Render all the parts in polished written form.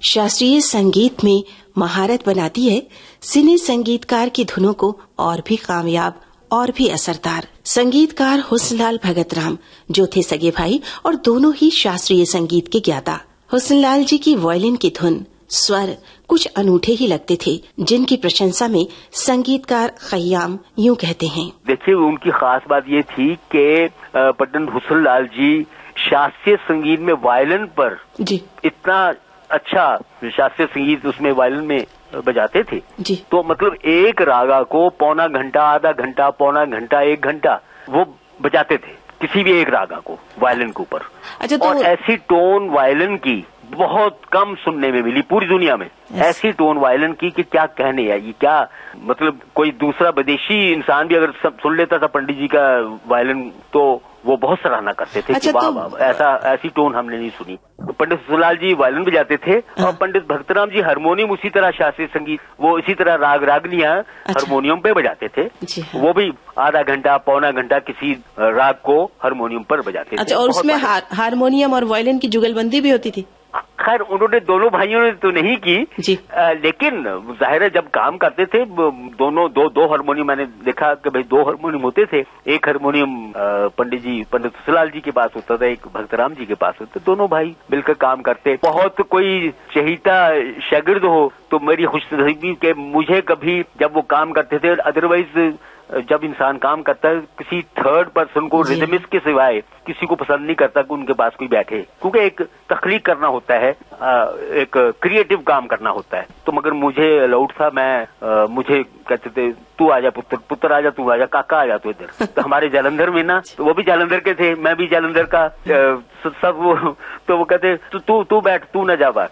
शास्त्रीय संगीत में महारत बनाती है सिने संगीतकार की धुनों को और भी कामयाब और भी असरदार। संगीतकार हुस्नलाल भगतराम जो थे सगे भाई और दोनों ही शास्त्रीय संगीत के ज्ञाता। हुस्नलाल जी की वायलिन की धुन, स्वर कुछ अनूठे ही लगते थे, जिनकी प्रशंसा में संगीतकार खयाम यूं कहते हैं। देखिए, उनकी खास बात ये थी कि पंडित हुस्नलाल जी शास्त्रीय संगीत में वायलिन पर जी इतना अच्छा शास्त्रीय संगीत उसमें वायलिन में बजाते थे जी। तो मतलब एक रागा को पौना घंटा, आधा घंटा, पौना घंटा, 1 घंटा वो बजाते थे, किसी भी एक रागा को वायलिन के ऊपर। अच्छा, तो और ऐसी टोन वायलिन की बहुत कम सुनने में मिली पूरी दुनिया में। ऐसी टोन वायलिन की कि क्या कहने है, ये क्या मतलब कोई दूसरा विदेशी इंसान भी अगर सुन लेता था पंडित जी का वायलिन तो वो बहुत सराहना करते थे। अच्छा, कि वाह वाह, ऐसी टोन हमने नहीं सुनी। तो पंडित हुस्नलाल जी वायलिन बजाते थे और पंडित भगतराम जी हारमोनियम, उसी तरह शास्त्रीय संगीत वो इसी तरह राग रागनियां हारमोनियम पे बजाते थे। वो भी आधा घंटा, पौना घंटा किसी राग को हारमोनियम पर बजाते थे। अच्छा, और उसमें हारमोनियम और वायलिन की जुगलबंदी भी होती थी? खैर उन्होंने दोनों भाइयों ने तो नहीं की जी। लेकिन जाहिर है जब काम करते थे दोनों दो हारमोनियम, मैंने देखा कि भाई 2 हारमोनियम होते थे। एक हारमोनियम पंडित हुस्नलाल जी के पास होता था, एक भगतराम जी के पास होता। दोनों भाई मिलकर काम करते। बहुत कोई चहीता शागिर्द हो तो मेरी खुशनसीबी के मुझे कभी जब वो काम करते थे, अदरवाइज जब इंसान काम करता है किसी थर्ड पर्सन को रिदमिस्ट के सिवाय किसी को पसंद नहीं करता कि उनके पास कोई बैठे, क्योंकि एक तख्लीक करना होता है, एक क्रिएटिव काम करना होता है। तो मगर मुझे अलाउड था, मैं मुझे कहते थे तू आजा पुत्र आजा, तू आजा, काका आजा तू इधर। तो हमारे जालंधर में ना, तो वो भी जालंधर के थे, मैं भी जालंधर का, सब वो तो वो कहते तू बैठ, तू न जा बाहर।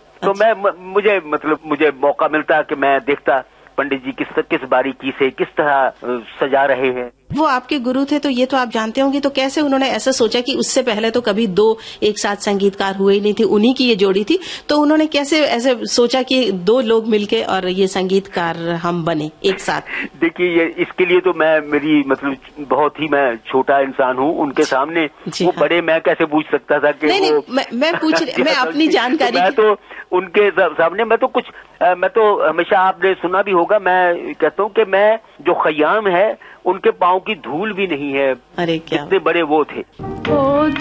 तो मुझे मौका मिलता कि मैं देखता पंडित जी किस बारीकी से किस तरह सजा रहे हैं। वो आपके गुरु थे तो ये तो आप जानते होंगे, तो कैसे उन्होंने ऐसा सोचा कि उससे पहले तो कभी 2 एक साथ संगीतकार हुए ही नहीं थे, उन्हीं की ये जोड़ी थी, तो उन्होंने कैसे ऐसे सोचा कि 2 लोग मिलके और ये संगीतकार हम बने एक साथ? देखिए, इसके लिए तो मेरी मतलब बहुत ही मैं छोटा इंसान हूँ उनके सामने, वो बड़े मैं कैसे पूछ सकता था कि नहीं, मैं अपनी जानकारी, मैं तो उनके सामने मैं तो हमेशा आपने सुना भी होगा, मैं कहता हूँ कि मैं जो खयाम है उनके पाँव की धूल भी नहीं है। अरे क्या कितने बड़े वो थे।